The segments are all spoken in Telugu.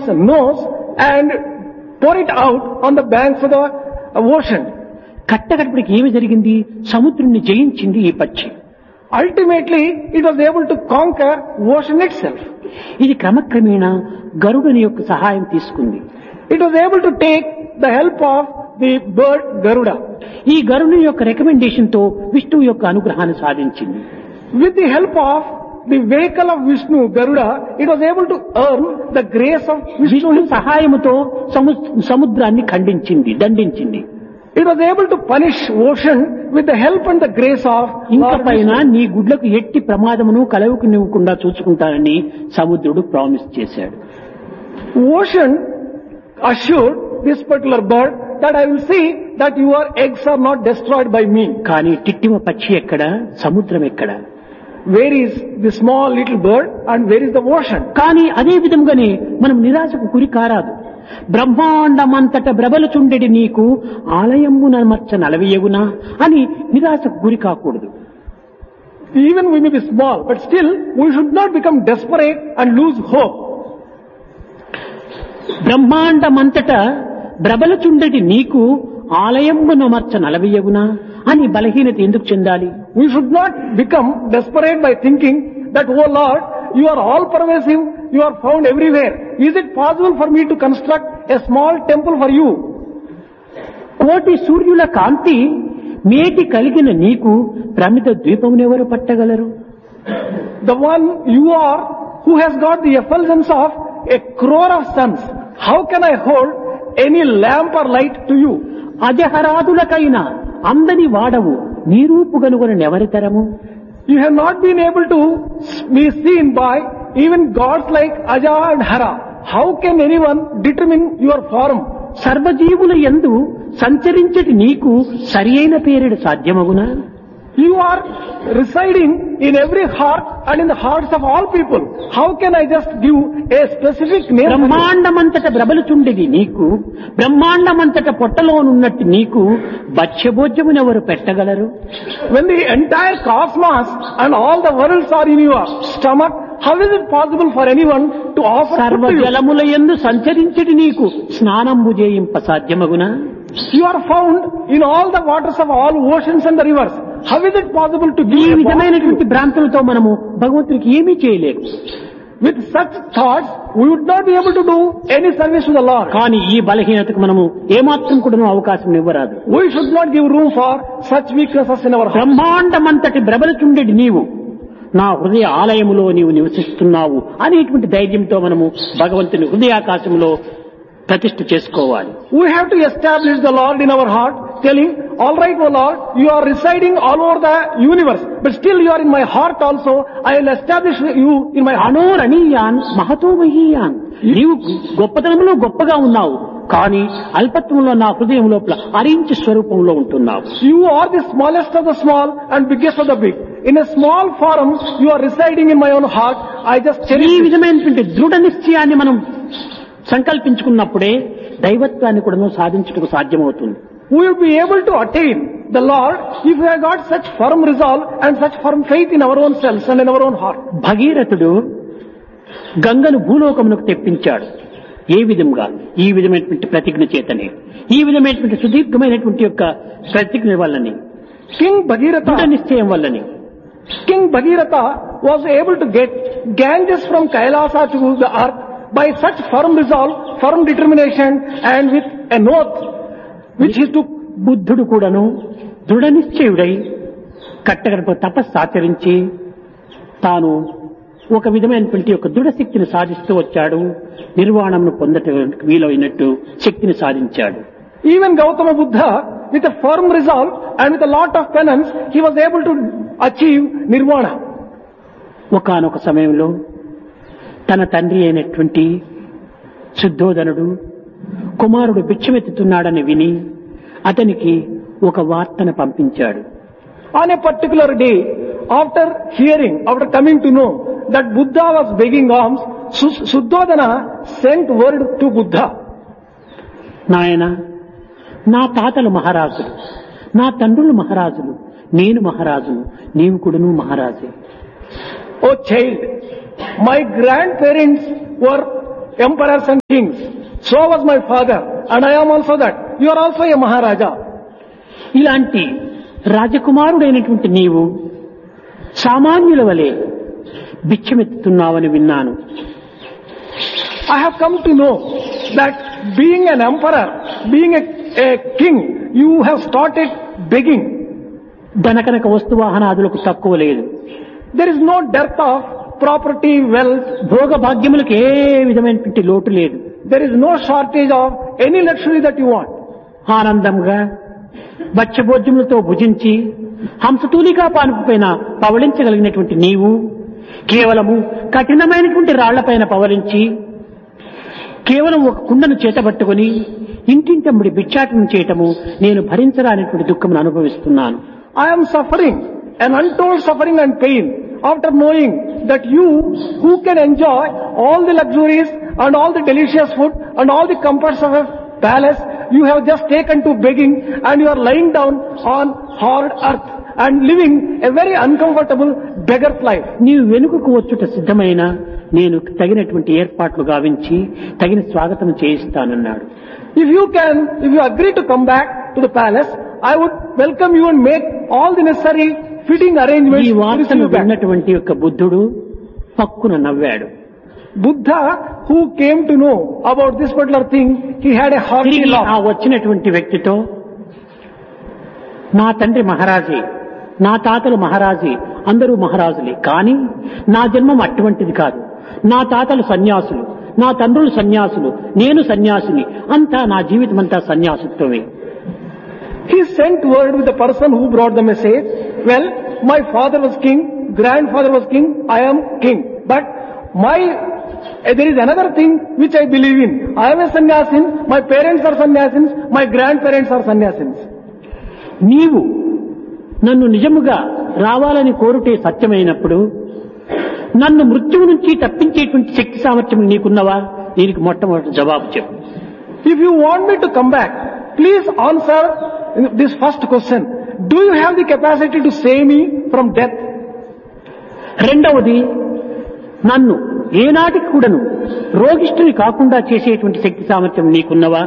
its nose and pour it out on the banks of the ocean. కట్టకడపడికి ఏమి జరిగింది? సముద్రుణ్ణి జయించింది ఈ పక్షి. Ultimately, it was able to conquer ocean itself. ఇది క్రమక్రమేణా గరుడుని యొక్క సహాయం తీసుకుంది. It was able to take the help of the bird Garuda. ఈ గరుని యొక్క రికమెండేషన్ తో విష్ణువు యొక్క అనుగ్రహాన్ని సాధించింది. With the help of the vehicle of Vishnu, Garuda, it was able to earn the grace of Vishnu. విష్ణువు సహాయముతో సముద్రాన్ని ఖండించింది, దండించింది. It was able to punish ocean with the help and the grace of ఇంక Lord పైన Vishnu. నీ గుడ్లకు ఎట్టి ప్రమాదమును కలవకునివ్వకుండా చూసుకుంటానని సముద్రుడు ప్రామిస్ చేశాడు. Ocean assured this particular bird that I will see that your eggs are not destroyed by me. కానీ టిట్టిమ పక్షి ఎక్కడ, సముద్రం ఎక్కడ? Where is the small little bird and where is the ocean? కానీ అదే విధంగానే మనం నిరాశకు గురి కారాదు. బ్రహ్మాండమంతట బ్రబలుచుండెడి నీకు ఆలయమున మచ్చ నలవియగునా అని నిరాశకు గురి కాకూడదు. Even we may be small, but still we should not become desperate and lose hope. బ్రహ్మాండమంతట బ్రబలుచుండెడి నీకు ఆలయమున మచ్చ నలవియగునా అని బలహీనత ఎందుకు చెందాలి? We should not become desperate by thinking that, oh Lord, you are all pervasive, you are found everywhere. Is it possible for me to construct a small temple for you? కోటి సూర్యుల కాంతి మేటి కలిగిన నీకు ప్రమిద ద్వీపమునెవరు పట్టగలరు? The one you are who has got the effulgence of a crore of suns. How can I hold any lamp or light to you? అజహరాదులకైనా అందని వాడవు నీరూపు గనుగొనెవరి తరము? You have not been able to be seen by even gods like Aja and Hara. How can anyone determine your form? సర్వజీవుల యందు సంచరించటి నీకు సరి అయిన పేరిడ సాధ్యమగునా? You are residing in every heart and in the hearts of all people. How can I just give a specific name? బ్రహ్మాండమంతట బ్రబలుచుండేది నీకు, బ్రహ్మాండమంతట పొట్టలోనున్నట్టు నీకు భక్ష్యభోజ్యమునెవరు పెట్టగలరు? When the entire cosmos and all the worlds are in your stomach, how is it possible for anyone to offer food సర్వ to you? జలముల యందు సంచరించటి నీకు స్నానంబు చేయింప సాధ్యమగునా? You are found in all the waters of all oceans and the rivers. How is it possible to ఈ give a bath to విధమైనటువంటి you? భ్రాంతులతో మనము భగవంతుడికి ఏమీ చేయలేము. With such thoughts, we would not be able to do any service to the Lord. కానీ ఈ బలహీనతకు మనము ఏమాత్రం కూడా అవకాశం ఇవ్వరాదు. We should not give room for such weaknesses in our heart. బ్రహ్మాండమంతటి బ్రబలుచుండెడి నీవు నా హృదయ ఆలయములో నీవు నివసిస్తున్నావు అనేటువంటి ధైర్యంతో మనము భగవంతుని హృదయాకాశంలో ప్రతిష్ఠ చేసుకోవాలి. We have to establish the Lord in our heart, telling, all right, O Lord, you are residing all over the universe, but still you are in my heart also. I will establish you in my heart. అనోరణీయాన్ Mahato మహీయాన్, నీవు గొప్పతనంలో గొప్పగా ఉన్నావు, కానీ అల్పత్వంలో నా హృదయం లోపల అరించి స్వరూపంలో ఉంటున్నావు. You are the smallest of the small and biggest of the big. In a small form, you are residing in my own heart. I just ఈ cherish it. విధమైనటువంటి దృఢ నిశ్చయాన్ని మనం సంకల్పించుకున్నప్పుడే దైవత్వాన్ని కూడా సాధించుటకు సాధ్యమవుతుంది. We will be able to attain the Lord if we have got such firm resolve and such firm faith in our own selves and in our own heart. భగీరథుడు గంగను భూలోకమునకు తెప్పించాడు. ఏ విధంగా? ఈ విధమైనటువంటి ప్రతిజ్ఞ చేతనే, ఈ విధమైనటువంటి సుదీర్ఘమైనటువంటి యొక్క ప్రతిజ్ఞ వల్లని, King Bhagirath దృఢ నిశ్చయం వల్లని. King Bhagirath was able to get Ganges from Kailasa to the earth by such firm resolve, firm determination, and with an oath which he took. బుద్ధుడు కూడాను దృఢ నిశ్చయుడై కట్టగడప తపస్సు ఆచరించి తాను ఒక విధమైనటువంటి ఒక దృఢ శక్తిని సాధిస్తూ వచ్చాడు. నిర్వాణమును పొందటానికి వీలైనట్టు శక్తిని సాధించాడు. Even Gautama Buddha, with a firm resolve and with a lot of penance, he was able to achieve nirvana. ఒకానొక సమయంలో తన తండ్రి అయినటువంటి శుద్ధోదనుడు కుమారుడు భిక్షమెత్తుతున్నాడని విని అతనికి ఒక వార్తను పంపించాడు. On a particular day, after coming to know that Buddha was begging alms, Suddhodana sent word to Buddha. నాయన, నా తాతలు మహారాజులు, నా తండ్రులు మహారాజులు, నేను మహారాజును, నీవు కూడాను మహారాజే. Oh child, my grandparents were emperors and kings. So was my father, and I am also that. You are also a Maharaja. ఇలాంటి రాజకుమారుడైనటువంటి నీవు సామాన్యుల వలె బిచ్చమెత్తుతున్నావని విన్నాను. I have come to know that being an emperor, being a king, you have started begging. ధనకనక వస్తువాహనాదులకు తక్కువ లేదు. There is no dearth of property, wealth. భోగ భాగ్యములకు ఏ విధమైనటువంటి లోటు లేదు. There is no shortage of any luxury that you want. ఆనందంగా బచ్చభోజ్యములతో భుజించి హంసతూలికా పానుపైన పవళించగలిగినటువంటి నీవు కేవలము కఠినమైనటువంటి రాళ్లపైన పవలించి కేవలం ఒక కుండను చేతబట్టుకుని ఇంటింటమ్మడి భిక్షాటనం చేయటము నేను భరించరానటువంటి దుఃఖమును అనుభవిస్తున్నాను. I am suffering an untold suffering and pain after knowing that you who can enjoy all the luxuries and all the delicious food and all the comforts of a palace, you have just taken to begging and you are lying down on hard earth and living a very uncomfortable beggar's life. నీవు వెనుకకు వచ్చుట సిద్ధమైన నేను తగినటువంటి ఏర్పాట్లు గావించి తగిన స్వాగతం చేయిస్తానన్నాడు. If you agree to come back to the palace, I would welcome you and make all the necessary fitting arrangements. ఈ వార్తను విన్నటువంటి యొక్క బుద్ధుడు పక్కున నవ్వాడు. Buddha, who came to know about this particular thing, he had a hearty laugh. ఆ వచ్చినటువంటి వ్యక్తితో, నా తండ్రి మహారాజే, నా తాతలు మహారాజే, అందరూ మహారాజులే, కానీ నా జన్మం అటువంటిది కాదు. నా తాతలు సన్యాసులు, నా తండ్రులు సన్యాసులు, నేను సన్యాసిని, అంతా నా జీవితం అంతా సన్యాసిత్వమే. He sent word with the person who brought the message. Well, my father was king, grandfather was king, I am king. But there is another thing which I believe in. I am a sannyasin, my parents are sannyasins, my grandparents are sannyasins. నీవు నన్ను నిజముగా రావాలని కోరుటే సత్యమైనప్పుడు నన్ను మృత్యువు నుంచి తప్పించేటువంటి శక్తి సామర్థ్యం నీకున్నవా? దీనికి మొట్టమొదటి జవాబు చెప్పు. If you want me to come back, please answer this first question. Do you have the capacity to save me from death? రెండవది, నన్ను ఏనాటికి కూడాను రోగిష్ఠుని కాకుండా చేసేటువంటి శక్తి సామర్థ్యం నీకున్నవా?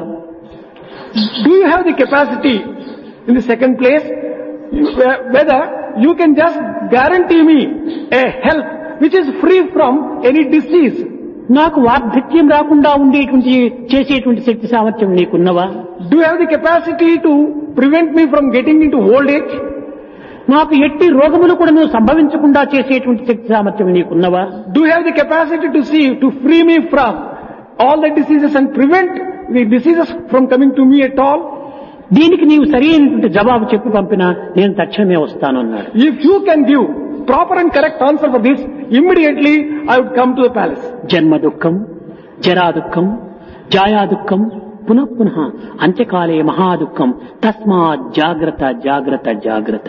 Do you have the capacity, in the second place, whether you can just guarantee me a health which is free from any disease? నాకు వార్ధక్యం రాకుండా ఉండేటువంటి చేసేటువంటి శక్తి సామర్థ్యం నీకున్నవా? Do you have the capacity to prevent me from getting into old age? నాకు ఎట్టి రోగములు కూడా నువ్వు సంభవించకుండా చేసేటువంటి శక్తి సామర్థ్యం నీకున్నవా? Do you have the capacity to free me from all the diseases and prevent the diseases from coming to me at all? దీనికి నీవు సరైనటువంటి జవాబు చెప్పి పంపినా నేను తక్షణమే వస్తాను అన్నాడు. If you can give proper and correct answer for this, immediately I would come to the palace. జన్మ దుఃఖం, జరా దుఃఖం, జాయా దుఃఖం, పునః పునః అంత్యకాలే మహాదుఃఖం, తస్మాత్ జాగ్రత్త జాగ్రత్త జాగ్రత్త.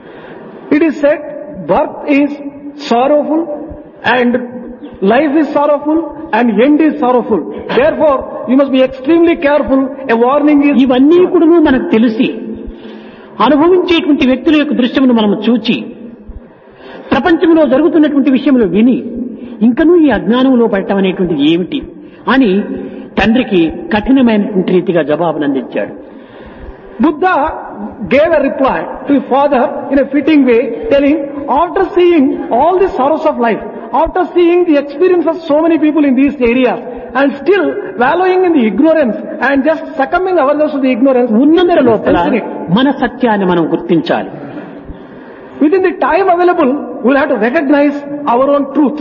It is said birth is sorrowful and life is sorrowful and end is sorrowful. Therefore, you must be extremely careful. A warning is... ఇవన్నీ కూడా మనకు తెలిసి అనుభవించేటువంటి వ్యక్తుల యొక్క దృశ్యమును మనం చూచి ప్రపంచంలో జరుగుతున్నటువంటి విషయంలో విని ఇంకనూ ఈ అజ్ఞానంలో పడటం అనేటువంటిది ఏమిటి అని తండ్రికి కఠినమైనటువంటి రీతిగా జవాబును అందించాడు. Buddha gave a reply to his father in a fitting way, telling, after seeing all the sorrows of life, after seeing the experience of so many people in these areas, and still wallowing in the ignorance and just succumbing ourselves to the ignorance, ఉన్నంత లోపల మన సత్యాన్ని మనం గుర్తించాలి. Within the time available, we will have to recognize our own truth.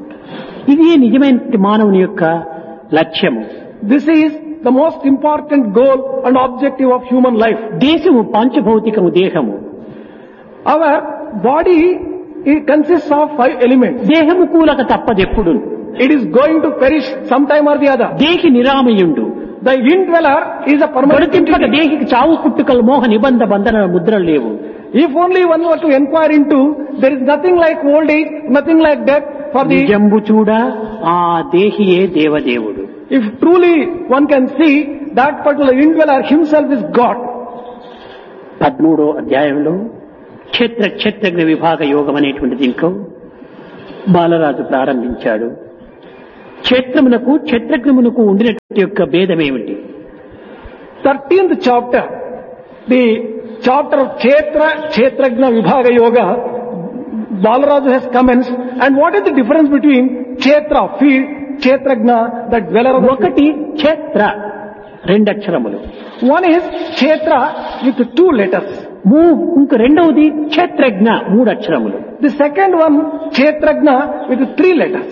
ఇది నిజమైన మానవుని యొక్క లక్ష్యము. This is the most important goal and objective of human life. దేశము పంచభౌతికము, దేహము. Our body, it consists of 5 elements. దేహము కూలక తప్పదెప్పుడు. It is going to perish sometime or the other. దేహి నిరామయుండు. The indweller is a permanent entity. దేహికి చావు పుట్టుకలు మోహ నిబంధ బంధన ముద్రలు లేవు. If only one were to inquire into, there is nothing like old age, nothing like death for the... నిజంబు చూడ ఆ దేహియే దేవదేవుడు. If truly one can see, that particular indweller himself is God. 13వ అధ్యాయంలో క్షేత్రజ్ఞ విభాగ యోగం అనేటువంటి దీంట్లో బాలరాజు ప్రారంభించాడు. క్షేత్రమునకు క్షేత్రజ్ఞమునకు ఉండినటువంటి యొక్క భేదం ఏమిటి? 13th chapter, the chapter of Kshetrajna Vibhaga Yoga, Balaraju has commenced. And what is the difference between Kshetra, field, Kshetrajna, the dweller of the field? ఒకటి క్షేత్ర, రెండు అక్షరములు. One is Kshetra with 2 letters. ఇంక రెండవది క్షేత్రజ్ఞ, 3 అక్షరములు. The second one, Kshetrajna with 3 letters.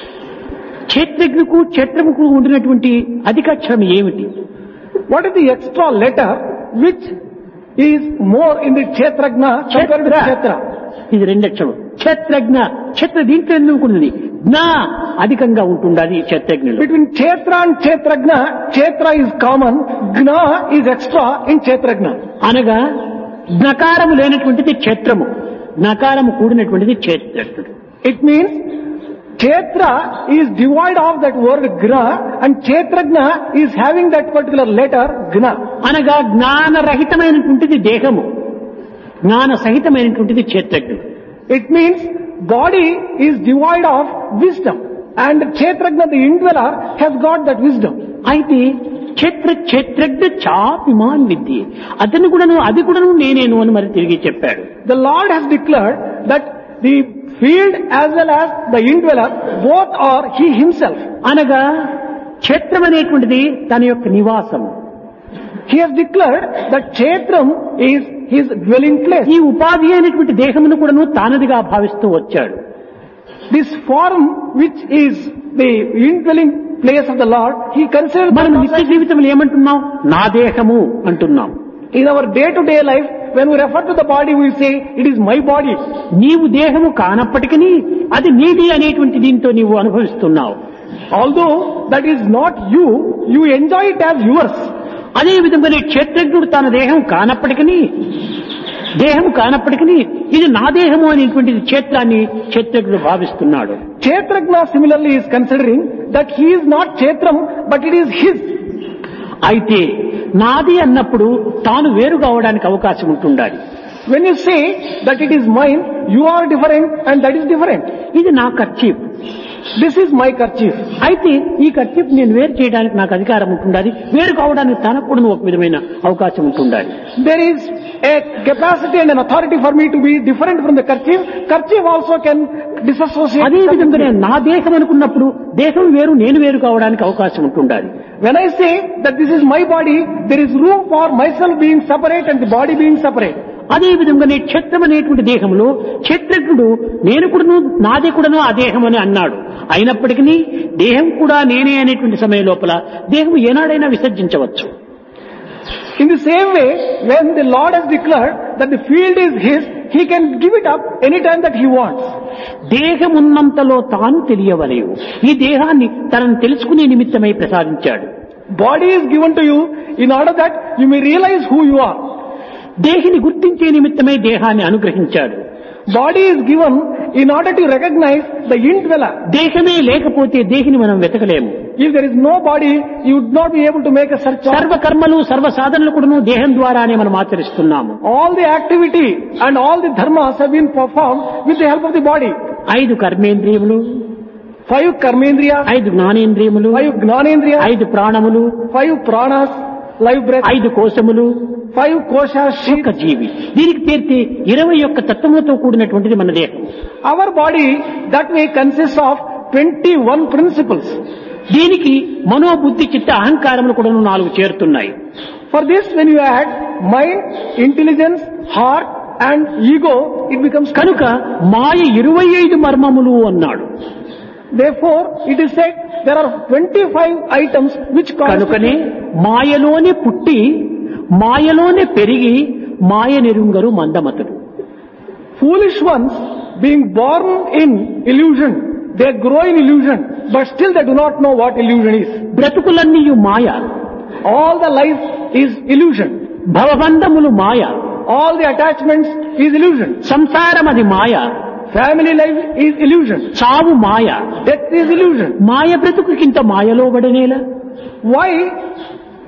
క్షేత్రజ్ఞకు క్షేత్రముకు ఉండినటువంటి అధికాక్షరం ఏమిటి? What is the extra letter which is more in the Kshetrajna compared to Kshetra? ఇది రెండు అక్షరం. క్షేత్రజ్ఞ, క్షేత్ర దీంట్లో ఎందుకు ఉన్నది? జ్ఞ అధికంగా ఉంటుండాలి క్షేత్రజ్ఞులు. Between Kshetra and Kshetrajna, Kshetra is common, Gna is extra in Kshetrajna. అనగా జ్ఞకారము లేనటువంటిది క్షేత్రము, జ్ఞకారము కూడినటువంటిది క్షేత్రజ్ఞుడు. It means Kshetra is devoid of that word Gna and Kshetrajna is having that particular letter Gna. అనగా జ్ఞానరహితమైనటువంటిది దేహము, జ్ఞాన సహితమైనటువంటిది క్షేత్రజ్ఞుడు. It means body is devoid of wisdom and Kshetrajna, the indweller, has got that wisdom. అయితే క్షేత్రజ్ఞ చాపిమాన్ విద్య, అతను కూడాను అది కూడాను నేనేను అని మరి తిరిగి చెప్పాడు. The Lord has declared that the field as well as the indweller, both are He Himself. అనగా క్షేత్రం అనేటువంటిది తన యొక్క నివాసం. He has declared that Kshetram is His dwelling place. ఈ ఉపాధి అయినటువంటి దేహమును కూడాను తానదిగా భావిస్తూ వచ్చాడు. This form which is the indwelling place of the Lord, He considers. మనం నిత్య జీవితంలో ఏమంటున్నాం? నా దేహము అంటున్నాం. In our day-to-day life, when we refer to the body, we say, it is my body. నీవు దేహము కానప్పటికీ అది నీది అనేటువంటి దీంతో నీవు అనుభవిస్తున్నావు. Although that is not you, you enjoy it as yours. అదే విధంగానే క్షేత్రజ్ఞుడు తన దేహం కానప్పటికీ ఇది నా దేహము అనేటువంటిది క్షేత్రాన్ని క్షేత్రజ్ఞుడు భావిస్తున్నాడు. Kshetrajna similarly is considering that he is not Kshetram, but it is his. అయితే నాది అన్నప్పుడు తాను వేరు కావడానికి అవకాశం ఉంటుండాలి. When you say that it is mine, you are different and that is different. ఇది నా kerchief, This is my kerchief. అయితే ఈ కర్చీఫ్ నేను వేరు చేయడానికి నాకు అధికారం ఉంటుండాలి, వేరు కావడానికి తనకు కూడా ఒక విధమైన అవకాశం ఉంటుండాలి. There is a capacity and an authority for me to be different from the kerchief. Kerchief also can disassociate. అదే విధంగానే నా దేహం అనుకున్నప్పుడు దేహం వేరు నేను వేరు కావడానికి అవకాశం ఉంటుండాలి. When I say that this is my body, there is room for myself being separate and the body being separate. అదే విధంగానే క్షేత్రం అనేటువంటి దేహంలో క్షేత్రజ్ఞుడు నేను కూడాను నాదే కూడాను ఆ దేహం అని అన్నాడు. అయినప్పటికీ దేహం కూడా నేనే అనేటువంటి సమయం లోపల దేహం ఏనాడైనా విసర్జించవచ్చు. In the same way, when the Lord has declared that the field is His, He can give it up anytime that He wants. దేహమున్నంతలో తాను తెలియవలేవు. ఈ దేహాన్ని తనను తెలుసుకునే నిమిత్తమై ప్రసాదించాడు. Body is given to you in order that you may realize who you are. దేహిని గుర్తించే నిమిత్తమై దేహాన్ని అనుగ్రహించాడు. Body is given in order to recognize the indweller. దేహమే లేకపోతే దేహిని మనం వెతకలేము. If there is no body, you would not be able to make a search. సర్వ కర్మలు సర్వ సాధనలు కూడా దేహం ద్వారానే మనం ఆచరిస్తున్నాము. All the activity and all the dharmas have been performed with the help of the body. 5 కర్మేంద్రియములు, 5 karmendriyas, 5 జ్ఞానేంద్రియములు, 5 gnanendriyas, 5 ప్రాణములు, 5 pranas, life breath, 5 కోశములు, 5 koshas, ఒక జీవి. దీనికి తీర్చి 21 తత్వములతో కూడినటువంటిది మన దేహం. Our body that way consists of 21 principles. దీనికి మనోబుద్ధి చిత్త అహంకారములు కూడా 4 చేరుతున్నాయి. For this, when you add mind, intelligence, heart and ego, it becomes కనుక మాయ 25 మర్మములు అన్నాడు. Therefore, it is said there are 25 items which కనుకనే మాయలోనే పుట్టి మాయలోనే పెరిగి మాయ నిరుంగరు మందమతుడు. Foolish ones being born in illusion, they grow in illusion, but still they do not know what illusion is. బ్రతుకులన్నీయు Maya, All the life is illusion. భవబంధములు Maya, All the attachments is illusion. సంసారం అది మాయ, Family life is illusion. చావు మాయ. Death is illusion. మాయ బ్రతుకుకింత మాయలో పడనేలా? Why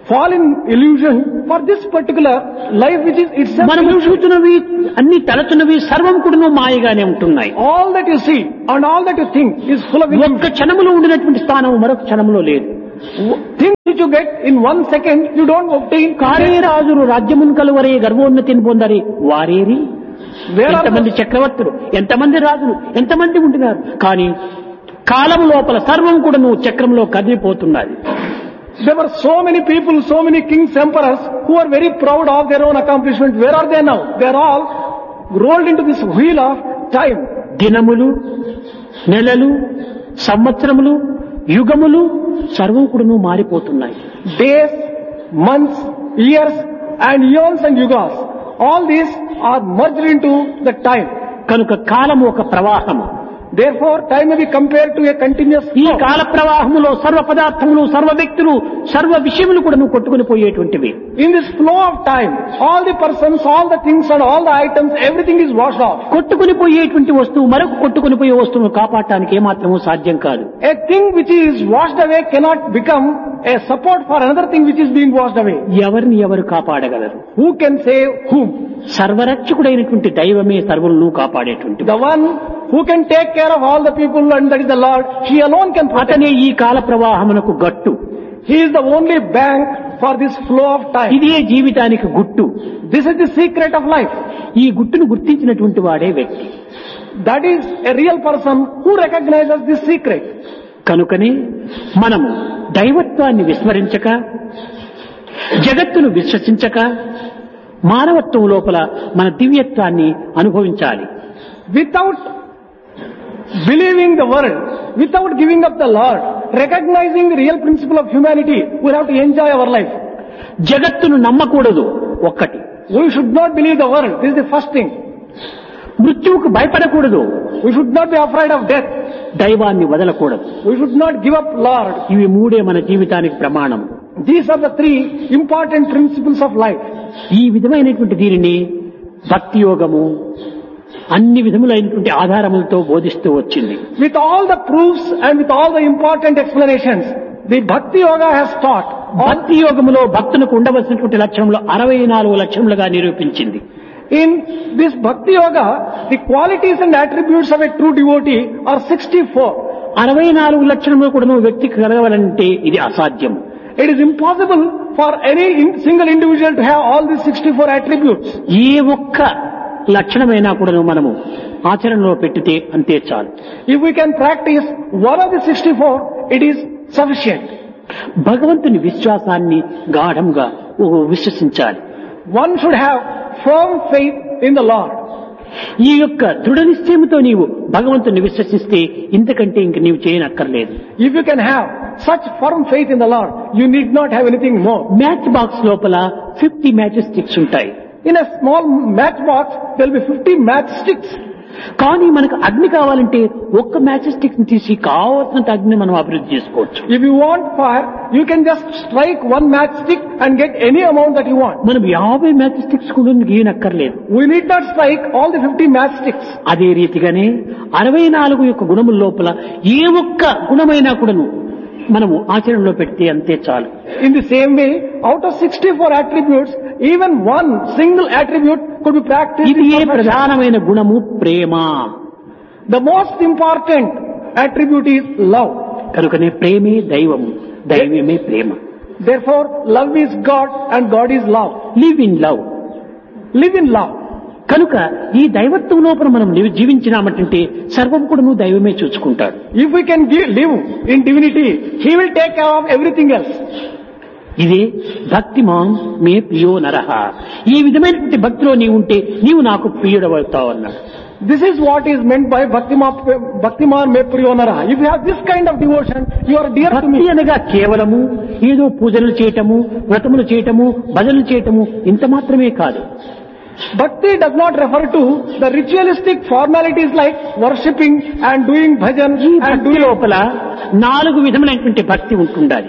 fall in illusion for this particular life which is itself మనము illusion. చూస్తున్నవి అన్ని తలచున్నవి సర్వం కూడా మాయగానే ఉంటున్నాయి. All that you see and all that you think is full of illusion. ఒక్క క్షణములో ఉండినటువంటి స్థానం మరొక క్షణంలో లేదు. Things which you get in 1 second, you don't obtain. కారే రాజులు రాజ్యమును కలువరే గర్వోన్నతిని పొందరి వారేరి. Where are ఎంతమంది చక్రవర్తులు, ఎంతమంది రాజులు, ఎంతమంది ఉంటున్నారు. కానీ కాలం లోపల సర్వం కూడా నువ్వు చక్రంలో కదిలిపోతున్నది. There were so many people, so many kings, emperors who are very proud of their own accomplishments. Where are they now? They are all rolled into this wheel of time. దినములు, నెలలు, సంవత్సరములు, యుగములు సర్వం కూడా మారిపోతున్నాయి. Days, months, years and eons and yugas. All these are merged into the time. కనుక కాలము ఒక ప్రవాహము. Therefore, time may be compared to a continuous ఈ flow. కాల ప్రవాహములో సర్వ పదార్థములు, సర్వ వ్యక్తులు, సర్వ విషయములు కూడా నువ్వు కొట్టుకుని పోయేటువంటివి. In this flow of time, all the persons, all the things and all the items, everything is washed off. కొట్టుకుని పోయేటువంటి వస్తువు మరొక కొట్టుకుని పోయే వస్తువును కాపాడటానికి ఏమాత్రము సాధ్యం కాదు. A thing which is washed away cannot become a support for another thing which is being washed away. ఎవరిని ఎవరు కాపాడగలరు? Who can save whom? సర్వరక్షకుడైనటువంటి దైవమే సర్వులను కాపాడేటువంటి. The one who can take care of all the people, and that is the Lord. He alone can protect. అతనే ఈ కాల ప్రవాహమునకు గట్టు. He is the only bank for this flow of time. ఇదే జీవితానికి గుట్టు. This is the secret of life. ఈ గుట్టును గుర్తించినటువంటి వాడే వ్యక్తి. That is a real person who recognizes this secret. కనుకనే మనము దైవత్వాన్ని విస్మరించక, జగత్తును విశ్వసించక, మానవత్వం లోపల మన దివ్యత్వాన్ని అనుభవించాలి. Without believing the world, without giving up the Lord, recognizing the real principle of humanity, we have to enjoy our life. జగత్తును నమ్మకూడదు. ఒక్కటి. We should not believe the world. This is the first thing. మృత్యువుకు భయపడకూడదు. We should not be afraid of death. దైవాన్ని వదలకూడదు. We should not give up Lord. ఇవి మూడే మన జీవితానికి ప్రమాణం. These are the three important principles of life. ఈ విధమైనటువంటి దీనిని భక్తి యోగము అన్ని విధములైనటువంటి ఆధారములతో బోధిస్తూ వచ్చింది. With all the proofs and with all the important explanations, the Bhakti Yoga has taught. భక్తి యోగములో భక్తులకు ఉండవలసినటువంటి లక్షణములు 64 లక్షణములుగా నిరూపించింది. In this Bhakti Yoga, the qualities and attributes of a true devotee are 64. 64 లక్షణములు కూడా వ్యక్తికి కలగాలంటే ఇది అసాధ్యం. It is impossible for any single individual to have all these 64 attributes. ఏ ఒక్క లక్షణమైనా కూడా మనము ఆచరణలో పెట్టితే అంతే చాలు. If we can practice one of the 64, it is sufficient. భగవంతుని విశ్వాసాన్ని గాఢంగా విశ్వసించాలి. One should have firm faith in the Lord. ఈ యొక్క దృఢ నిశ్చయముతో నీవు భగవంతుని విశ్వసిస్తే ఇంతకంటే ఇంక నీవు చేయనక్కర్లేదు. If you can have such firm faith in the Lord, you need not have anything more. Match box లోపల 50 మ్యాచ్ స్టిక్స్ ఉంటాయి. In a small matchbox, there will be 50 matchsticks. కానీ మనకు అగ్ని కావాలంటే ఒక్క మ్యాచ్ స్టిక్ తీసి కావాల్సినంత అగ్ని మనం అభివృద్ధి చేసుకోవచ్చు. If you want fire, you can just strike one matchstick and get any amount that you want. మనం 50 మ్యాచ్ స్టిక్స్ కూడా గీయనక్కర్లేదు. We need not strike all the 50 matchsticks. అదే రీతిగానే 64 యొక్క గుణముల లోపల ఏ ఒక్క గుణమైనా కూడాను మనము ఆచరణలో పెడితే అంతే చాలు. In the same way, out of 64 attributes, even one single attribute could be practiced. ఇది ఏ ప్రధానమైన గుణము ప్రేమ. The most important attribute is love. కనుకనే ప్రేమే దైవము, దైవమే ప్రేమ. Therefore, love is God and God is love. Live in love. Live in love. కనుక ఈ దైవత్వం లోపల మనం జీవించినామంటే సర్వం కూడా నువ్వు దైవమే చూసుకుంటాడు. If we can live in divinity, He will take care of everything else. ఇదే భక్తిమాన్ మే ప్రియో నరహ. ఈ విధమైనటువంటి భక్తిలో నీవు ఉంటే నీవు నాకు ప్రియుడవుతావు అన్నాడు. This is what is meant by Bhaktiman me priyonara. If you have this kind of devotion, you are dear to me. భక్తి అనగా కేవలము ఏదో పూజలు చేయటము, వ్రతములు చేయటము, భజనలు చేయటము ఇంత మాత్రమే కాదు. Bhakti does not refer to the ritualistic formalities like worshipping and doing bhajan ఈ and భక్తి doing. లోపల 4 విధములైనటువంటి భక్తి ఉంటుండాలి.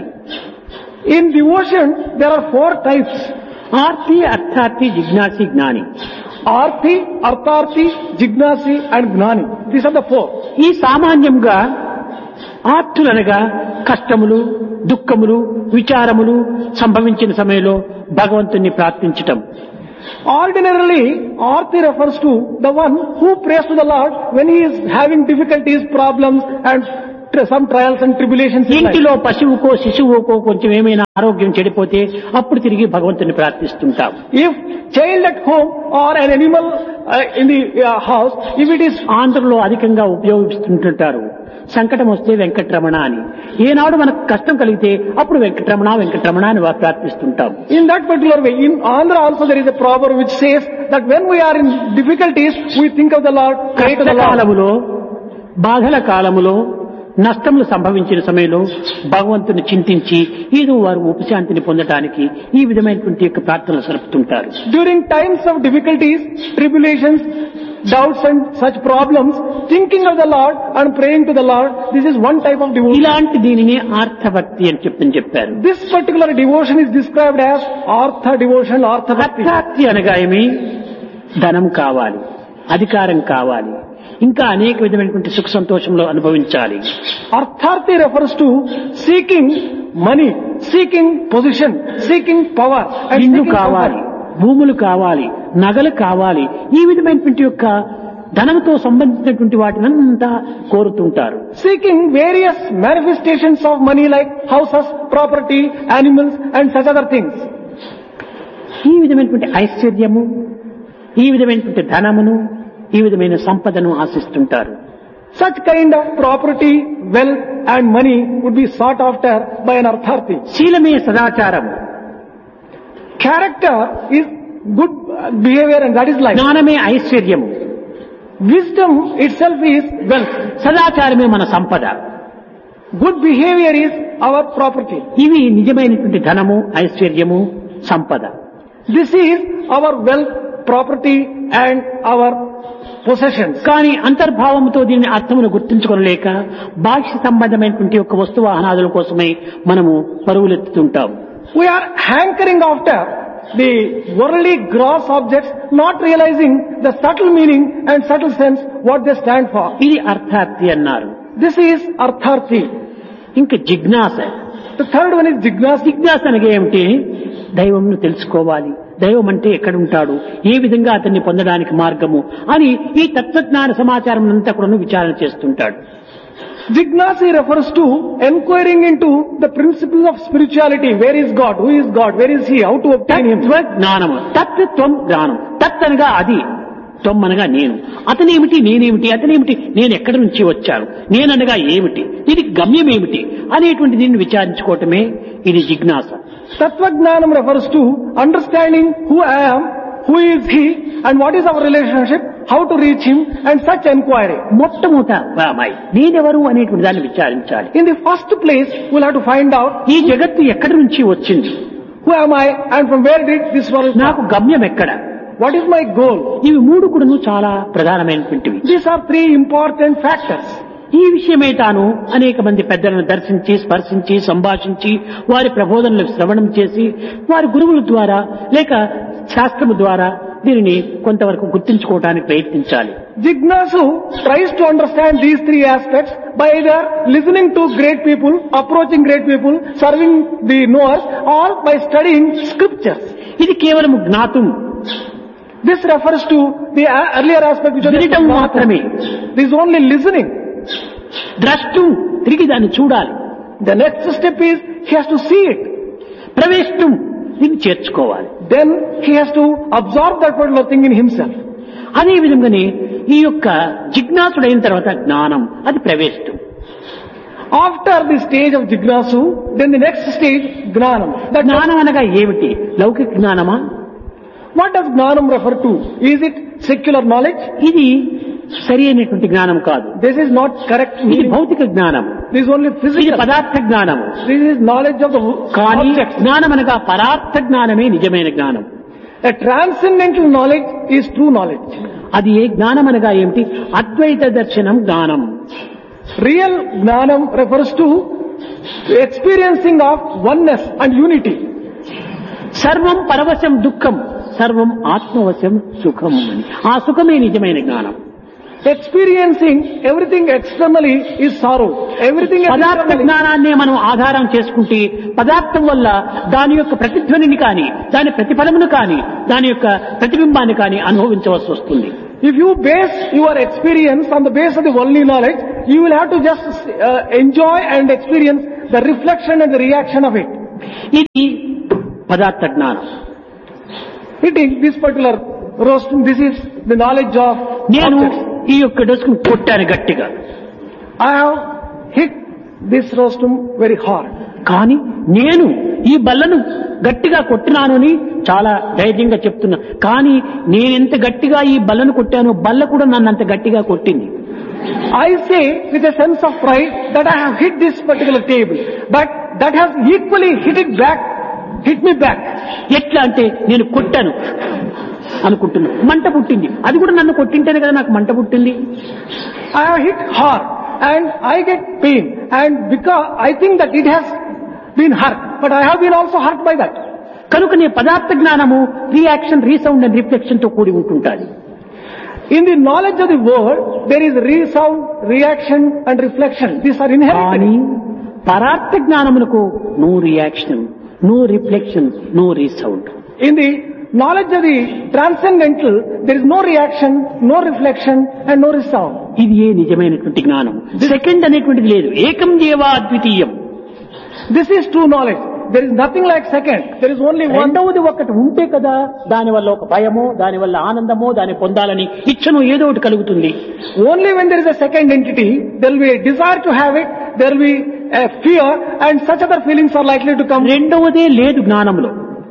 In devotion, there are 4 types. Aarti, అర్థార్థి, జిజ్ఞాసి, జ్ఞాని. Arthi, Artharthi, Jignasi and Gnani. These are the 4. ఈ సామాన్యంగా ఆర్తులనగా కష్టములు, దుఃఖములు విచారములు సంభవించిన సమయంలో భగవంతుని ప్రార్థించటం. Ordinarily, Arti refers to the one who prays to the Lord when he is having difficulties, problems and some trials and tribulations in life. ఇంటిలో పశువుకో శిశువుకో కొంచెం ఏమైనా ఆరోగ్యం చెడిపోతే అప్పుడు తిరిగి భగవంతుని ప్రార్థిస్తుంటాం. If child at home or an animal in the house, if it is ఆంధ్రలో అధికంగా ఉపయోగిస్తుంటారు సంకటం వస్తే వెంకటరమణ అని. ఏనాడు మనకు కష్టం కలిగితే అప్పుడు వెంకటరమణ వెంకటరమణ అని ప్రార్థిస్తుంటాం. in that particular way, in Andhra also there is a proverb which says that when we are in difficulties, we think of the Lord, pray to the Lord. కాలములో బాధల కాలములో నష్టములు సంభవించిన సమయంలో భగవంతుని చింతించి ఏదో వారు ఉపశాంతిని పొందడానికి ఈ విధమైనటువంటి యొక్క ప్రార్థనలు సరుపుతుంటారు. During times of difficulties, tribulations, doubts and such problems, thinking of the Lord and praying to the Lord, this is one type of devotion. ఇలాంటి దీనిని ఆర్తభక్తి అని చెప్పారు. This particular devotion is described as Artha devotion, Artha Bhakti. అర్థార్థి అనగా ఏమి? ధనం కావాలి, అధికారం కావాలి, ఇంకా అనేక విధమైనటువంటి సుఖ సంతోషంలో అనుభవించాలి. Artharthi refers to seeking money, seeking position, seeking power and ఇల్లు seeking కావాలి, comfort. భూములు కావాలి, నగలు కావాలి, ఈ విధమైనటువంటి యొక్క ధనంతో సంబంధించినటువంటి వాటినంతా కోరుతుంటారు. Seeking various manifestations of money like houses, property, animals and such other things. ఈ విధమైనటువంటి ఐశ్వర్యము, ఈ విధమైనటువంటి ధనమును, ఈ విధమైన సంపదను ఆశిస్తుంటారు. Such kind of property, wealth and money would be sought after by an Artharthi. శీలమే సదాచారం, Character is good behavior and that is life. జ్ఞానమే ఐశ్వర్యము, Wisdom itself is wealth. సదాచారమే మన సంపద. Good behavior is our property. ఇవి నిజమైనటువంటి ధనము, ఐశ్వర్యము, సంపద. This is our wealth, property and our possessions. కానీ అంతర్భావంతో దీని అర్థమును గుర్తించుకోలేక బాహ్య సంబంధమైనటువంటి యొక్క వస్తువాహనాదుల కోసమై మనము పరుగులెత్తుతుంటాం. We are hankering after the worldly gross objects, not realizing the subtle meaning and subtle sense what they stand for. ఇది అర్థార్థి అన్నారు. This is Artharthi. ఇంకా జిజ్ఞాస. The third one is Jignasa. జిజ్ఞాస అనగా ఏమిటి? దైవంను తెలుసుకోవాలి, దైవం అంటే ఎక్కడుంటాడు, ఏ విధంగా అతన్ని పొందడానికి మార్గము అని ఈ తత్వజ్ఞాన సమాచారం అంతా కూడా విచారణ చేస్తుంటాడు. Jignasa refers to enquiring into the principles of spirituality. Where is God? Who is God? Where is He? How to obtain Him? తత్వజ్ఞానము. తత్వం జ్ఞానం. తత్ అనగా అది, త్వం అనగా నేను. అతనేమిటి, నేనేమిటి, అతనేమిటి, నేను ఎక్కడి నుంచి వచ్చాను, నేననగా ఏమిటి, ఇది గమ్యం ఏమిటి అనేటువంటి దీన్ని విచారించుకోవటమే ఇది జిజ్ఞాస. Tatvajnanam refers to understanding who I am, who is He and what is our relationship, how to reach Him and such enquiry. మొట్టమొదట నేనెవరు అనేటువంటి దాన్ని విచారించాలి. In the first place, we'll have to find out ఈ జగత్తు ఎక్కడి నుంచి వచ్చింది, who am I and from where did this world నాకు come? గమ్యం ఎక్కడ, What is my goal? ఇవి మూడు కూడాను చాలా ప్రధానమైనటువంటివి. These are three important factors. ఈ విషయమే తాను అనేక మంది పెద్దలను దర్శించి స్పర్శించి సంభాషించి వారి ప్రబోధనలకు శ్రవణం చేసి వారి గురువుల ద్వారా లేక శాస్త్రము ద్వారా దీనిని కొంతవరకు గుర్తించుకోవడానికి ప్రయత్నించాలి. Jignasu tries to understand these three aspects by either listening to great people, approaching great people, serving the knowers, or by studying scriptures. ఇది కేవలం జ్ఞాతం, This refers to the earlier aspect which వినటం was మాత్రమే. This is only listening. ద్రష్టు, తిరిగి దాన్ని చూడాలి. The next step is he has to see it. ప్రవేశం, దీన్ని చేర్చుకోవాలి. Then he has to absorb that particular thing in himself. అదే విధంగానే ఈ యొక్క జిజ్ఞాసుడైన తర్వాత జ్ఞానం, అది ప్రవేశం. After the stage of Jignasu, then the next stage, Gnanam. That జ్ఞానం అనగా ఏమిటి? లౌకిక జ్ఞానమా? what does Gnanam refer to? Is it secular knowledge? ఇది సరి అయినటువంటి జ్ఞానం కాదు. This is not correct ఇది meaning. భౌతిక జ్ఞానం, This is only ఇది physical. పదార్థ జ్ఞానము. This is knowledge of the కానీ objects. జ్ఞానం అనగా పరార్థ జ్ఞానమే నిజమైన జ్ఞానం. A transcendental knowledge is true knowledge. అది ఏ జ్ఞానం అనగా ఏమిటి? అద్వైత దర్శనం జ్ఞానం. Real Gnanam refers to experiencing of oneness and unity. సర్వం పరవశం దుఃఖం, సర్వం ఆత్మవశం సుఖం అని. ఆ సుఖమే నిజమైన జ్ఞానం. Experiencing everything externally is sorrow. Everything పదార్థ externally. జ్ఞానాన్ని మనం ఆధారం చేసుకుంటే పదార్థం వల్ల దాని యొక్క ప్రతిధ్వనిని కానీ దాని ప్రతిఫలమును కానీ దాని యొక్క ప్రతిబింబాన్ని కానీ అనుభవించవలసి వస్తుంది. If you base your experience on the base of the worldly knowledge, you will have to just enjoy and experience the reflection and the reaction of it. ఇది పదార్థ జ్ఞానం. Hitting this particular roasting, this is the knowledge of నేను objects. ఈ యొక్క డస్క్ కొట్టాను గట్టిగా, I have hit this rostum very hard. కానీ నేను ఈ బల్లను గట్టిగా కొట్టినానని చాలా ధైర్యంగా చెప్తున్నా. కానీ నేనెంత గట్టిగా ఈ బల్లను కొట్టానో బల్ల కూడా నన్ను అంత గట్టిగా కొట్టింది. I say with a sense of pride that I have hit this particular table, but that has equally hit me back. ఎట్లా అంటే నేను కొట్టాను అనుకుంటున్నా, మంట పుట్టింది. అది కూడా నన్ను కొట్టింటేనే కదా నాకు మంట పుట్టింది. I have hit hard and I get pain, and because I think that it has been hurt, but I have been also hurt by that. కనుకనే పదార్థ జ్ఞానము రియాక్షన్, రీసౌండ్ అండ్ రిఫ్లెక్షన్ తో కూడి ఉంటుంటాది. In the knowledge of the world, there is resound, reaction and reflection. These are inherent. కానీ పరార్థ జ్ఞానమునకు no reaction, no reflection, no resound. In the knowledge of the transcendental, there is no reaction, no reflection and no resound. ఇది ఏ నిజమైనటువంటి జ్ఞానం. సెకండ్ అనేటువంటిది లేదు. ఏకం జీవా అద్వితీయం. This is true knowledge. There is nothing like second. There is only one. రెండవది ఒకటి ఉంటే కదా దానివల్ల ఒక భయమో, దానివల్ల ఆనందమో, దాన్ని పొందాలని ఇచ్చను ఏదో ఒకటి కలుగుతుంది. Only when there is a second entity, there will be a desire to have it, there will be a fear and such other feelings are likely to come. రెండవదే లేదు జ్ఞానంలో.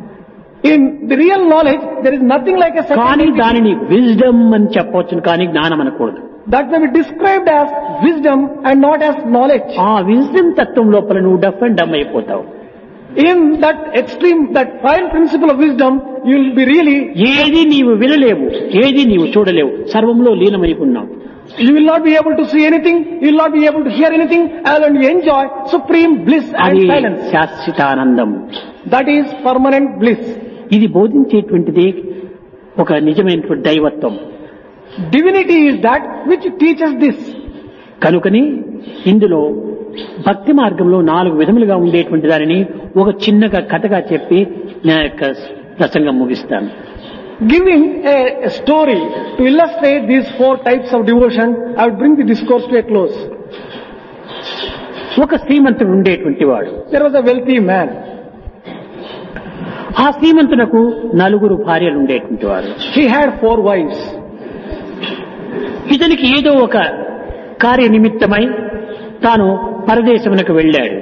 In the real knowledge, there is nothing like a second కానీ entity. దానిని విజ్డమ్ అని చెప్పవచ్చును, కానీ జ్ఞానం అనకూడదు. That may be described as wisdom and not as knowledge. ఆ విజ్డమ్ తత్వం లోపల నువ్వు డఫ్ అండ్ డమ్ అయిపోతావు. In that extreme, that fine principle of wisdom, you will be really, ఏది నీవు వినలేవు, ఏది నీవు చూడలేవు, సర్వంలో లీనమైపోన్నావు. you will not be able to see anything, you will not be able to hear anything, and you enjoy supreme bliss and అది silence. శాశ్వతానందం. That is permanent bliss. ఇది బోధించేటువంటిది ఒక నిజమైనటువంటి దైవత్వం. Divinity is that which teaches this. కనుకని ఇందులో భక్తి మార్గంలో 4 విధములుగా ఉండేటువంటి దానిని ఒక చిన్నగా కథగా చెప్పి నా యొక్క ప్రసంగం ముగిస్తాను. Giving a story to illustrate these 4 types of devotion, I would bring the discourse to a close. ఒక శ్రీమంతుడు ఉండేటువంటి వాడు. There was a wealthy man. ఆ శ్రీమంతునకు 4 భార్యలు ఉండేటువంటి వారు. He had 4 wives. ఇతనికి ఏదో ఒక కార్య నిమిత్తమై తాను పరదేశమునకు వెళ్ళాడు.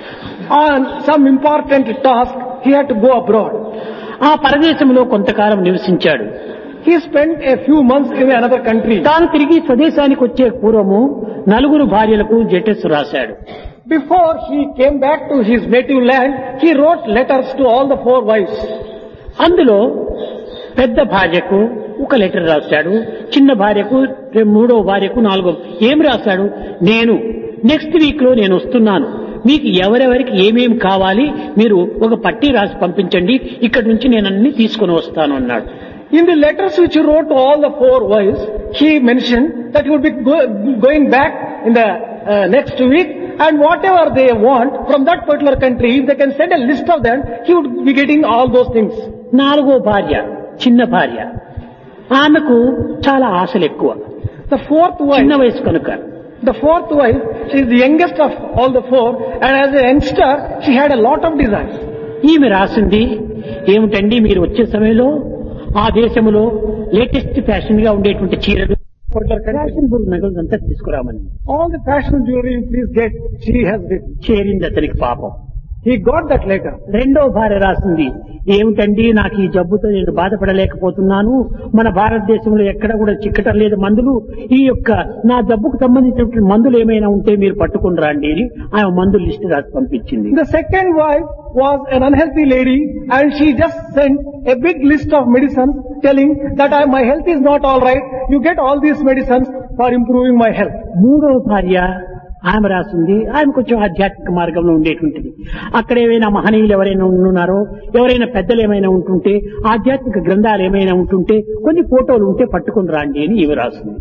On some important task, he had to go abroad. ఆ పరదేశంలో కొంతకాలం నివసించాడు. He spent a few months in another country. తాను తిరిగి స్వదేశానికి వచ్చే పూర్వము 4 భార్యలకు లెటర్స్ రాశాడు. Before he came back to his native land, he wrote letters to all the 4 wives. అందులో పెద్ద భార్యకు ఒక లెటర్ రాశాడు, చిన్న భార్యకు, 3వ భార్యకు, 4వ. ఏం రాశాడు? నేను నెక్స్ట్ వీక్ లో నేను వస్తున్నాను, మీకు ఎవరెవరికి ఏమేమి కావాలి మీరు ఒక పట్టీ రాసి పంపించండి, ఇక్కడి నుంచి నేను అన్ని తీసుకుని వస్తాను అన్నాడు. In the letters which he wrote to all the 4 wives, he mentioned that he would be going back in the next week, and whatever they want from that particular country, if they can send a list of them, he would be getting all those things. 4వ భార్య, చిన్న భార్య, ఆమెకు చాలా ఆశలు ఎక్కువ. The 4th చిన్న wife, వయసు కనుక the 4th wife, she is the youngest of all the 4, and as a youngster, she had a lot of desires. ఈమె రాసింది ఏమిటండి, మీరు వచ్చే సమయంలో ఆ దేశంలో లేటెస్ట్ ఫ్యాషన్ గా ఉండేటువంటి చీరలు, ఫ్యాషనబుల్ నగలు అంతా తీసుకురామని. All the fashion jewelry, please get, she has written. చేరింది అతనికి పాపం. He got that letter. 2వ భార్య రాసింది, ఏమిటండి నాకు ఈ జబ్బుతో నేను బాధపడలేకపోతున్నాను, మన భారతదేశంలో ఎక్కడ కూడా చిక్కటం లేదు మందులు, ఈ యొక్క నా జబ్బుకు సంబంధించినటువంటి మందులు ఏమైనా ఉంటే మీరు పట్టుకుని రండి అని ఆమె మందులు లిస్ట్ రాసి పంపించింది. The second wife was an unhealthy lady, and she just sent a big list of medicines telling that my health is not all right, you get all these medicines for improving my health. 3వ భార్య ఆమె రాసింది, ఆమె కొంచెం ఆధ్యాత్మిక మార్గంలో ఉండేటువంటిది. అక్కడ ఏమైనా మహనీయులు ఎవరైనా ఉన్నారో, ఎవరైనా పెద్దలు ఏమైనా ఉంటుంటే, ఆధ్యాత్మిక గ్రంథాలు ఏమైనా ఉంటుంటే, కొన్ని ఫోటోలు ఉంటే పట్టుకుని రాండి అని ఈమె రాసింది.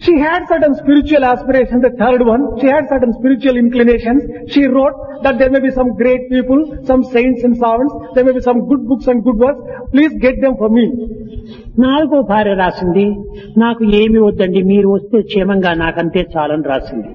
She had certain spiritual aspirations, the third one. She had certain spiritual inclinations. She wrote that there may be some great people, some saints and servants. There may be some good books and good works. Please get them for me. నాలుగో భార్య రాసింది, నాకు ఏమి వద్దండి, మీరు వస్తే క్షేమంగా నాకంతే చాలని రాసింది.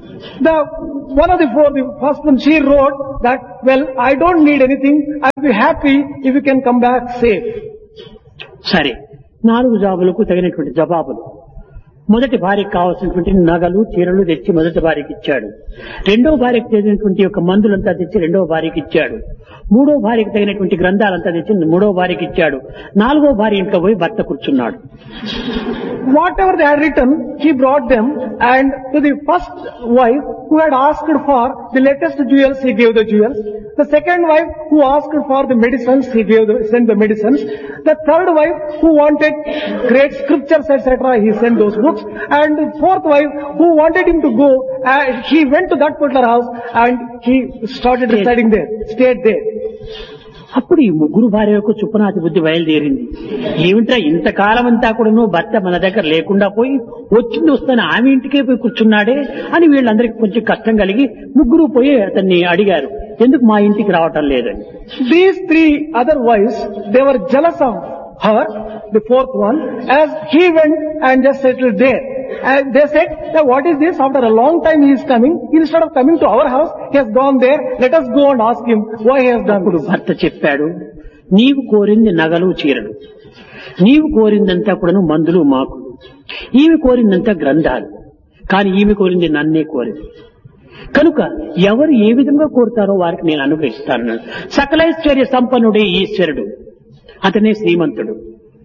One of the four, the first one, she wrote that, well, I don't need anything. I'll be happy if you can come back safe. సరే, 4 జాబులకు తగినటువంటి జవాబులు. మొదటి భార్యకు కావాల్సినటువంటి నగలు, చీరలు తెచ్చి మొదటి భార్యకి ఇచ్చాడు. రెండో భార్యకు తగినటువంటి ఒక మందులంతా తెచ్చి రెండో భార్యకి ఇచ్చాడు. మూడో భార్యకు తగినటువంటి గ్రంథాలంతా తెచ్చి మూడో భార్యకి ఇచ్చాడు. నాలుగో భార్య ఇంట్లో పోయి భర్త కూర్చున్నాడు. Whatever they had written, he brought them, and to the first wife who had asked for the latest jewels, he gave the jewels. The second wife who asked for the medicines, he sent the medicines. The third wife who wanted great scriptures, etc., he sent those books. And the fourth wife who wanted him to go, he went to that particular house and he started residing there, stayed there. అప్పుడు ఈ ముగ్గురు భార్యలకు చుప్పనాతి బుద్ధి బయలుదేరింది. ఏమిట్రా ఇంతకాలం అంతా కూడా భర్త మన దగ్గర లేకుండా పోయి వచ్చింది వస్తాను ఆమె ఇంటికే పోయి కూర్చున్నాడే అని వీళ్ళందరికీ కొంచెం కష్టం కలిగి ముగ్గురు పోయి అతన్ని అడిగారు, ఎందుకు మా ఇంటికి రావటం లేదని. These 3 other wives, they were jealous of her, the fourth one, as he went and just settled there. And they said, that what is this? After a long time he is coming. Instead of coming to our house, he has gone there. Let us go and ask him why he has done this. భర్త చెప్పాడు, నీవు కోరింది నగలు, చీరలు, నీవు కోరిందంతా కూడా మందులు, మాకులు, ఈమె కోరిందంతా గ్రంథాలు, కానీ ఈమె కోరింది నన్నే కోరింది. కనుక ఎవరు ఏ విధంగా కోరుతారో వారికి నేను అనుగ్రహిస్తాను. సకలైశ్వర్య సంపన్నుడే ఈశ్వరుడు, అతనే శ్రీమంతుడు.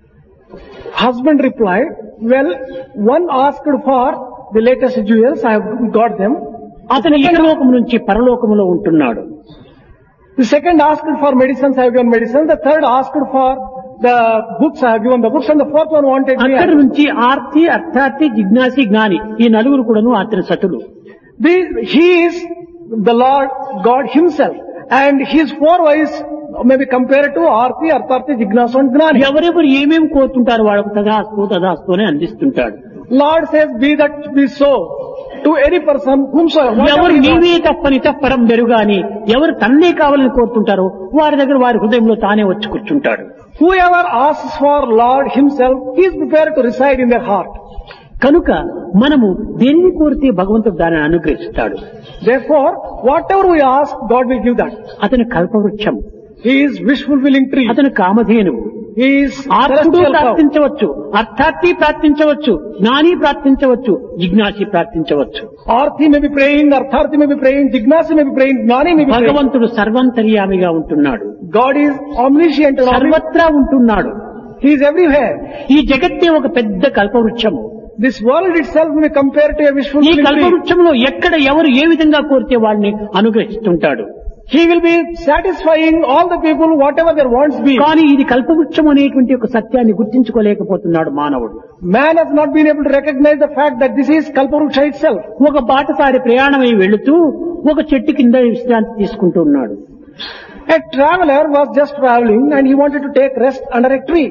Husband replied, well, one asked for the latest jewels, I have got them. అతను ఇహలోకము నుంచి పరలోకములో ఉంటున్నాడు. The second asked for medicines, I have given medicines. The third asked for the books, I have given the books. And the fourth one wanted me. అక్కడి నుంచి ఆర్తి, అర్థార్థి, జిజ్ఞాసి, జ్ఞాని, ఈ నలుగురు కూడాను అతని సతులు. He is the Lord God himself. And his 4 wives may be compared to Arti, Artharthi, Jignasu and Gnani. ఎవరెవరు ఏమేమి కోరుతుంటారు వాళ్ళకు తదాస్తు అని అందిస్తుంటాడు. Lord says, be that be so to any person whomsoever. ఎవరు నీవే తప్పని తప్పరం బెరుగాని ఎవరు తన్నే కావాలని కోరుతుంటారో వారి దగ్గర వారి హృదయంలో తానే వచ్చి కూర్చుంటాడు. Whoever asks for Lord himself, he is prepared to reside in their heart. కనుక మనము దేనిని కోరితే భగవంతుడు దానిని అనుగ్రహిస్తాడు. Therefore, whatever we ask, God will give that. అతని కల్పవృక్షం, he is wish fulfilling tree, అతని కామధేనువు. he is ఆర్తుడు ప్రార్థించవచ్చు, అర్థార్థి ప్రార్థించవచ్చు, జ్ఞాని ప్రార్థించవచ్చు, జిజ్ఞాసి ప్రార్థించవచ్చు. Arthi may be praying, Artharthi may be praying, Jignasi may be praying, Gnani may be praying. భగవంతుడు సర్వంతర్యామిగా ఉంటున్నాడు. God is omniscient and సర్వత్రా ఉంటున్నాడు. he is everywhere. ఈ జగత్తే ఒక పెద్ద కల్పవృక్షము. This world itself may be compared to a wish ఈ fulfilling tree. కల్పవృక్షంలో ఎక్కడ ఎవరు ఏ విధంగా కోరితే వాడిని అనుగ్రహిస్తుంటాడు. He will be satisfying all the people whatever their wants be. కానీ ఇది కల్పవృక్షం అనేటువంటి ఒక సత్యాన్ని గుర్తించుకోలేకపోతున్నాడు మానవుడు. Man has not been able to recognize the fact that this is Kalpavruksha itself. ఒక బాటసారి ప్రయాణమై వెళుతూ ఒక చెట్టు కింద విశ్రాంతి తీసుకుంటూ ఉన్నాడు. A traveler was just traveling and he wanted to take rest under a tree.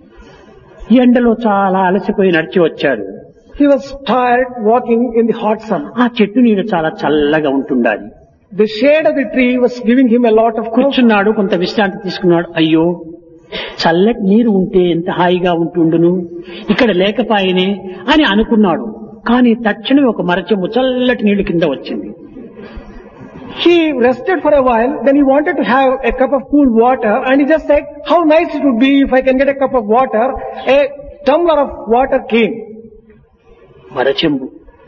ఎండలో చాలా అలసిపోయి నడిచి వచ్చాడు. He was tired walking in the hot sun. ఆ చెట్టు నీడ చాలా చల్లగా ఉంటుండాలి. The shade of the tree was giving him a lot of comfort. కూర్చున్నాడు, కొంత విశ్రాంతి తీసుకున్నాడు. అయ్యో, చల్లటి నీరు ఉంటే ఎంత హాయిగా ఉంటుండును, ఇక్కడ లేకపాయనే అని అనుకున్నాడు. కానీ తక్షణమే ఒక మరచెంబు చల్లటి నీళ్లు కింద వచ్చింది. He rested for a while, then he wanted to have a cup of cool water and he just said, how nice it would be if I can get a cup of water. A tumbler of water came. మరచెంబు,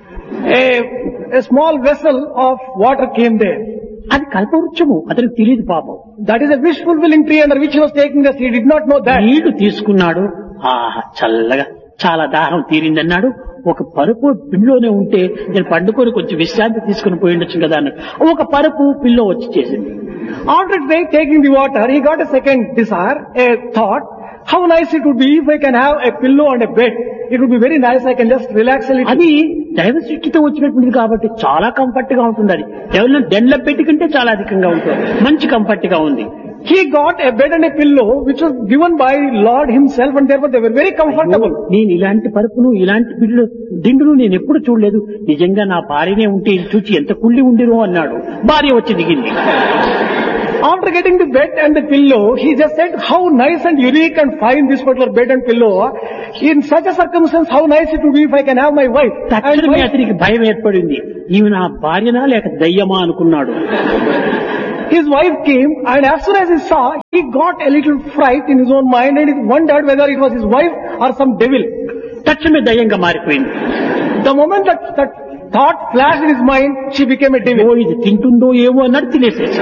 A small vessel of water came there. అది కల్పవృక్షము, అతనికి తెలియదు పాపం. That is a wish fulfilling tree under which he was taking this. He did not know that. నీళ్లు తీసుకున్నాడు. ఆహా, చల్లగా, చాలా దాహం తీరిందన్నాడు. ఒక పరుపు పిల్లోనే ఉంటే నేను పండుకొని కొంచెం విశ్రాంతి తీసుకుని పోయిండొచ్చు కదా అన్నాడు. ఒక పరుపు పిల్లో వచ్చి చేసింది. After taking the water, he got a second desire, a thought, how nice it would be if I can have a pillow and a bed. It would be very nice, I can just relax a little. అది దైవ సృష్టితో వచ్చినటువంటిది కాబట్టి చాలా కంఫర్ట్ గా ఉంటుంది. అది ఎవరైనా దెండ్ల పెట్టి కంటే చాలా అధికంగా ఉంటుంది, మంచి కంఫర్ట్ గా ఉంది. He got a bed and a pillow which was given by Lord himself, and therefore they were very comfortable. నేను ఇలాంటి పరుపును ఇలాంటి దిండును నేను ఎప్పుడు చూడలేదు, నిజంగా నా భార్యనే ఉంటే ఇది చూచి ఎంత కుళ్ళి ఉండిరో అన్నాడు. భార్య వచ్చి దిగింది. After getting the bed and the pillow, he just said how nice and unique and fine this particular bed and pillow. In such a circumstance, how nice it would be if I can have my wife. తక్షణమే అతనికి భయం ఏర్పడింది. ఈమె నా భార్యనా లేక దయ్యమా అనుకున్నాడు. His wife came, and as soon as he saw, he got a little fright in his own mind, and he wondered whether it was his wife or some devil. తక్షణమే దయ్యంగా మారిపోయింది. The moment that thought flashed in his mind, she became a devil. ఓ ఇది తింటుందో ఏమో అన్నట్టు తినేసేసి.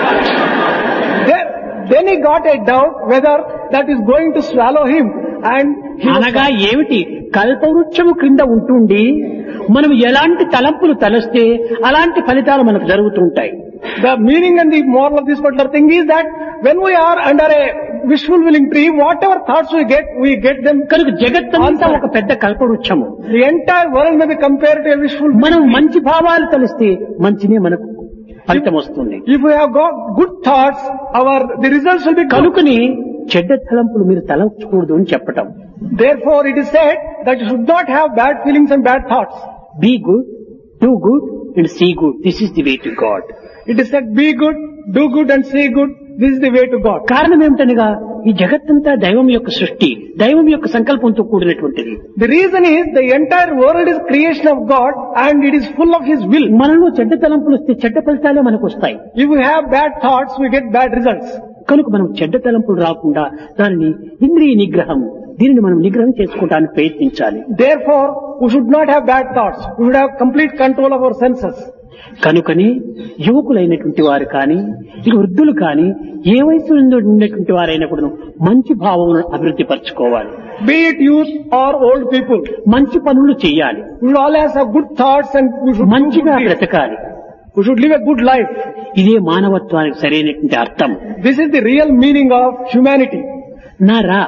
Then he got a doubt whether that is going to swallow him, and అనగా ఏమిటి, కల్పవృక్షము క్రింద ఉంటుండి మనం ఎలాంటి తలంపులు తలస్తే అలాంటి ఫలితాలు మనకు జరుగుతుంటాయి. The meaning and the moral of this particular thing is that when we are under a wishful willing tree, whatever thoughts we get them. కనుక జగత్తంతా ఒక పెద్ద కల్పవృక్షము. The entire world may be compared to a wishful. మనం మంచి భావాలు తలిస్తే మంచినే మనకు ఫలితం వస్తుంది. If we have got good thoughts, the results will be good. కనుకని చెడ్డ తలంపులు మీరు తలచకూడదు అని చెప్పటం. Therefore it is said that you should not have bad feelings and bad thoughts. Be good, do good and see good. This is the way to God. It is said be good, do good and see good. This is the way to God. కారణం ఏమిటనగా ఈ జగత్తంతా దైవం యొక్క సృష్టి, దైవం యొక్క సంకల్పంతో కూడినటువంటిది. The reason is the entire world is creation of God and it is full of His will. మనలో చెడ్డ తలంపులు వస్తే చెడ్డ ఫలితాలే మనకు వస్తాయి. If we have bad thoughts, we get bad results. కనుక మనం చెడ్డ తలంపులు రాకుండా దానిని ఇంద్రియ నిగ్రహం, దీనిని మనం నిగ్రహం చేసుకోవడానికి ప్రయత్నించాలి. Therefore, we should not have bad thoughts. We should have complete control of our senses. కనుకని యువకులైనటువంటి వారు కానీ వృద్ధులు కానీ ఏ వయసు ఉన్నటువంటి వారైనా కూడా మంచి భావములను అభివృద్ధి పరచుకోవాలి. Be it youth or old people, మంచి పనులు చేయాలి. we should always have good thoughts and we should మంచిగా బ్రతకాలి. We should live a good life. ఇదే మానవత్వానికి సరైనటువంటి అర్థం. This is the real meaning of humanity. నర,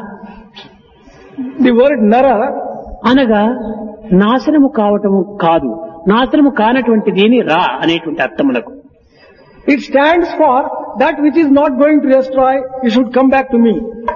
the word nara అనగా నాశనము కావటము కాదు, నాశనము కానటువంటిది రా అనేటువంటి అర్థములకు. It stands for that which is not going to destroy, it should come back to me.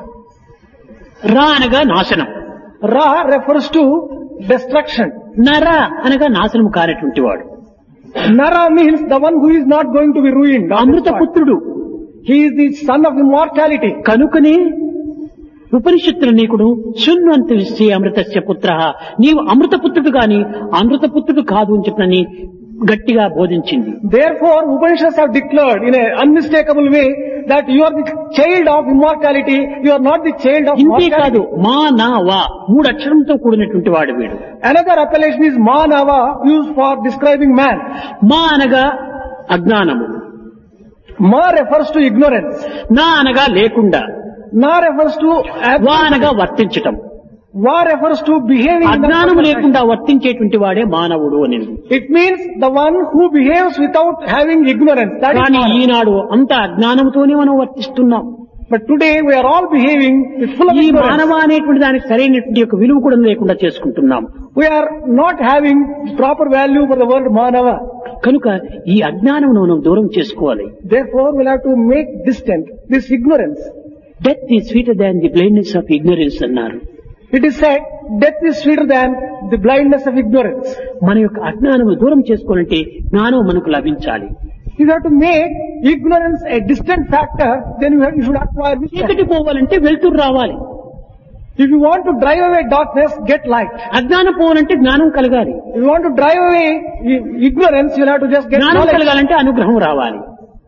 రా అనగా నాశనం. Ra refers to destruction. నర అనగా నాశనము కానటువంటి వాడు. Nara means the one who is not going to be ruined. అమృత పుత్రుడు. He is the son of immortality. కనుకనే ఉపనిషత్తులు నీకుడు శృణ్వంత విశ్వే అమృతస్య పుత్ర, నీవు అమృతపుత్రుడు గాని అమృతపుత్రుడు కాదు అని చెప్పని గట్టిగా బోధించింది. Therefore, Upanishads have declared in an unmistakable way that you are the child of immortality, you are not the child of ఇంతే కాదు, mortality. మా నా వా 3 అక్షరంతో కూడినటువంటి వాడు వీడు. Another appellation is Manava, used for describing man. మా అనగా అజ్ఞానము, Ma refers to ignorance. నా అనగా లేకుండా, Na refers to వా అనగా వర్తించటం. Va refers to behaving. in అజ్ఞానము that లేకుండా వర్తించేటువంటి వాడే మానవుడు అని. It means the one who behaves without having ignorance. That is కానీ Manav. ఈనాడు అంత అజ్ఞానంతోనే మనం వర్తిస్తున్నాం. But today we are all behaving with full of ఈ ignorance. మానవ అనేటువంటి దానికి సరైనటువంటి యొక్క విలువ కూడా లేకుండా చేసుకుంటున్నాం. We are not having proper value for the word Manava. కనుక ఈ అజ్ఞానమును మనం దూరం చేసుకోవాలి. Therefore, we'll have to make distant this ignorance. Death is sweeter than the blindness of ignorance అన్నారు. It is said, death is sweeter than the blindness of ignorance. మన యొక్క అజ్ఞానము దూరం చేసుకోవాలంటే జ్ఞానం మనకు లభించాలి. If you have to make ignorance a distant factor, then you should acquire wisdom. చీకటి పోవాలంటే వెలుతురు రావాలి. If you want to drive away darkness, get light. అజ్ఞానం పోవాలంటే జ్ఞానం కలగాలి. If you want to drive away ignorance, you'll have to just get జ్ఞానం knowledge. కలగాలంటే అనుగ్రహం రావాలి.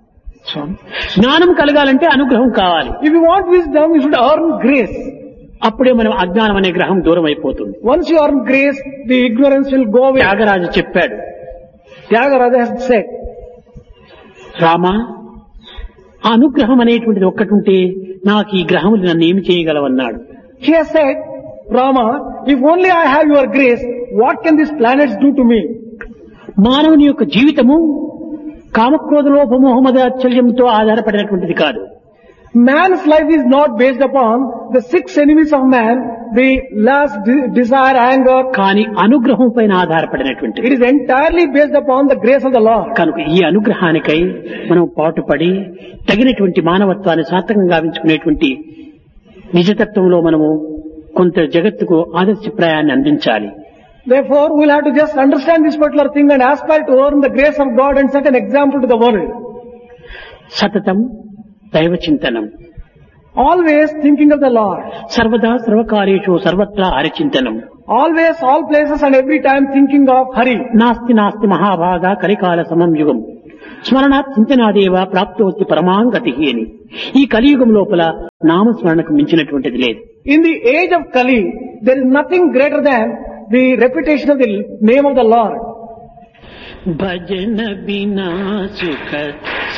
జ్ఞానం కలగాలంటే అనుగ్రహం కావాలి. If you want wisdom, you should earn grace. అప్పుడే మనం అజ్ఞానం అనే గ్రహం దూరం అయిపోతుంది. Once you earn grace, the ignorance will go away. Tyagaraju చెప్పాడు, Tyagaraja has said, రామా, ఆ అనుగ్రహం అనేటువంటిది ఒక్కటుంటే నాకు ఈ గ్రహములు నన్ను ఏమి చేయగలవన్నాడు. he has said, Rama, if only I have your grace, what can these planets do to me? మానవుని యొక్క జీవితము కామక్రోధ లోభ మోహమదాచల్యంతో ఆధారపడినటువంటిది కాదు. Man's life is not based upon the 6 enemies of man, the lust, desire, anger. కానీ అనుగ్రహం పైన ఆధారపడినటువంటి It is entirely based upon the grace of the Lord. కనుక ఈ అనుగ్రహానికై మనం పాటుపడి తగినటువంటి మానవత్వాన్ని సార్థకంగా గావించుకునేటువంటి నిజతత్వంలో మనము కొంత జగత్తుకు ఆదర్శప్రాయాన్ని అందించాలి. Therefore, we will have to just understand this particular thing and aspire to earn the grace of God and set an example to the world. సతతం దైవ చింతనం, Always thinking of the Lord. సర్వదా సర్వకార్యేషు సర్వత్రా హరిచింతనం, Always, all places and every time thinking of Hari. నాస్తి నాస్తి మహాభాగ కలికాల సమం యుగం స్మరణాత్ చింతనాదేవ ప్రాప్తోత్తి పరమాంగతి అని. ఈ కలియుగం లోపల నామస్మరణకు మించినటువంటిది లేదు. In the age of Kali, there is nothing greater than the repetition of the name of the Lord. భజన బినా సుఖ